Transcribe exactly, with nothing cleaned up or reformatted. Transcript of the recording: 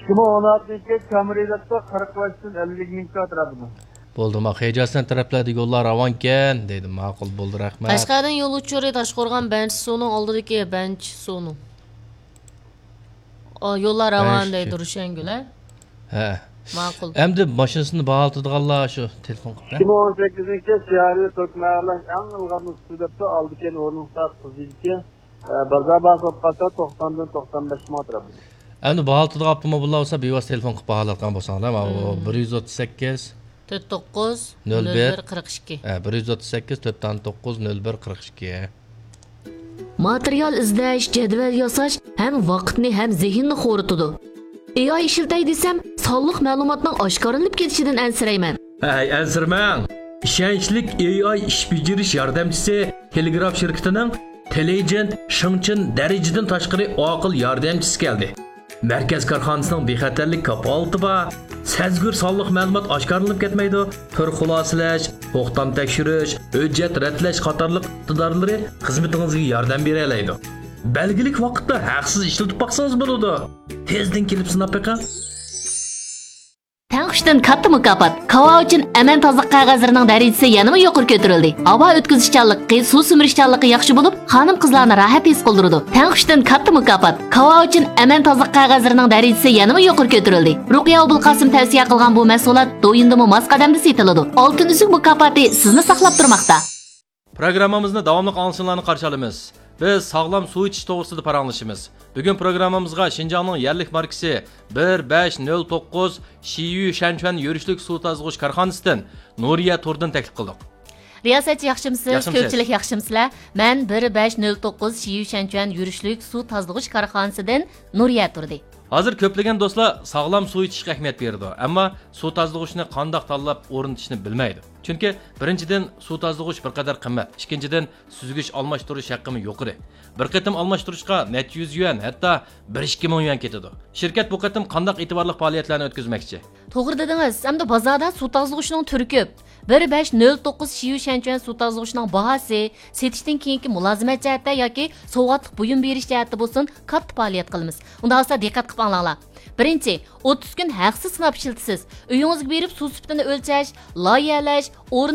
ikki ming o'n oltinchi yil Kamiriyatda qirq yoshdan ellik mingga atrofida. Bo'ldi, ma Xejasdan taraflarda yo'llar ravon ekan, dedim. Ma'qul bo'ldi, rahmat. Qashqardan yo'l uchuri Toshqo'rg'on Bench suvning oldidagi Bench suvning. O yo'llar ravon deydi Rushan-gul, ha? Ha. Ma'qul. Endi mashinasini bag'altadiganlar shu telefon qilib. ikki ming o'n sakkizinchi yil Siyari Turkmenlar eng ilg'or sudda oldigan o'rnin taqdizga bozor bahosi to'qson dan to'qson besh ming atrofida. Endi bag'altadigan avtomobil bo'lsa, bevosita telefon qilib bag'alatgan bo'lsanglar, mana bir yuz o'ttiz sakkiz to'rt to'qqiz nol bir qirq ikki. Ha, bir yuz o'ttiz sakkiz to'rt to'qqiz nol bir qirq ikki. Material izlash, jadval yasash ham vaqtni ham zehnni xo'ritadi. A I ishiltay desam, sonliq ma'lumotning oshkorinib ketishidan ansirayman. Hey, ansirmang. Ishonchlik A I ish bajarish yordamchisi Telegraf shirkatining Telegent Shingchin darajadan tashqari aql yordamchisi keldi. Markaz korxonasining bexatarlik kapolati bor. Sezgur sonliq ma'lumot oshkorinib ketmaydi. Tur xulosalash, to'xtam tekshirish, hujjat ratlash qatorliq iqtidorlari xizmatingizga yordam bera oladi. Belgilik vaqtda haqsiz ishlatib baqsangiz bo'ladi. Tezdan kelib sinab beqing. Tanqishdan katta mukofot. Kava uchun aman toza qog'ozlarining darajasi yanada yuqori ko'tarildi. Havo o'tkazishchanligi, suv simirishchanligi yaxshi bo'lib, xonim-qizlarni rohat his qildiradi. Tanqishdan katta mukofot. Kava uchun aman toza qog'ozlarining darajasi yanada yuqori ko'tarildi. Ruqiya Obulqasim tavsiya qilgan bu mahsulot do'yindimi mos qadamda setiladi. Oltin uzuk mukofoti sizni saqlab turmoqda. Programmamizni davomli anglashlarni qarshi olamiz. Biz sog'lom suv ichish to'g'risida paranglashamiz. Bugun programmamizga Xinjiangning yerlik markasi bir besh nol to'qqiz Shiyu Shanchuan yurishlik suv tozalash korxonasidan Nuriya Turdan taklif qildik. Riyosatchi yaxshimisiz? Ko'pchilik yaxshimisizlar? Men bir besh nol to'qqiz Shiyu Shanchuan yurishlik suv tozalash korxonasidan Nuriya Turdi. Hozir ko'plagan do'stlar sog'lom suv ichishga ahamiyat beradi, ammo suv tozalashni qanday tanlab o'rnatishni bilmaydi. Chunki birinchidan suv tozalash bir qadar qimmat, ikkinchidan suzgich almashtirish haqqimi yuqori. Bir qatim almashtirishga necha yuz yuan, hatto bir ikki ming yuan ketadi. Shirkat bu qatim qanday e'tiborli faoliyatlarni o'tkazmoqchi? To'g'ri dedingiz. Hamda bozorda suv tozalashning turi ko'p. bir besh nol to'qqiz Shiyu Shanchuan suv tozalashning bahasi setishdan keyingi mulozimat jihatda yoki sovg'atlik buyum berish jihatda bo'lsin, katta faoliyat qilamiz. Unda olsa diqqat qilib anglanglar. Birinchi, o'ttiz kun haqsiz sinab ishlatasiz. Uyingizga berib suv sifatini o'lchash, loyihalash, o'rin